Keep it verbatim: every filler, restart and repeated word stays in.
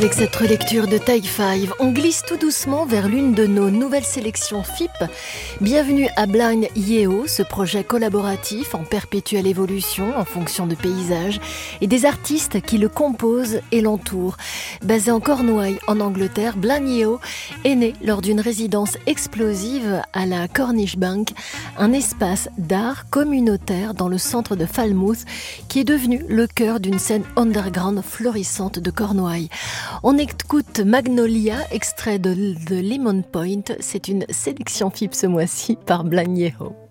Avec cette relecture de Taille Five, on glisse tout doucement vers l'une de nos nouvelles sélections F I P. Bienvenue à Blind Yeo, ce projet collaboratif en perpétuelle évolution en fonction de paysages et des artistes qui le composent et l'entourent. Basé en Cornouailles, en Angleterre, Blind Yeo est né lors d'une résidence explosive à la Cornish Bank, un espace d'art communautaire dans le centre de Falmouth qui est devenu le cœur d'une scène underground florissante de Cornouailles. On écoute Magnolia, extrait de The Lemon Point. C'est une sélection F I P ce mois-ci par Blind Yeo.